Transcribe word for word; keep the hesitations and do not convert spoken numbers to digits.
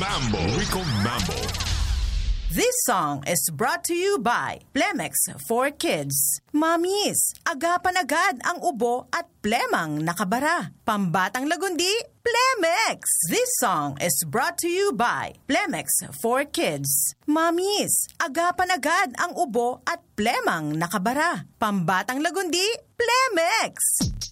Mambo. Rico Mambo. This song is brought to you by Plemex for Kids. Mamis, agapan agad ang ubo at plemang nakabara. Pambatang lagundi, Plemex. This song is brought to you by Plemex for Kids. Mamis, agapan agad ang ubo at plemang nakabara. Pambatang lagundi, Plemex.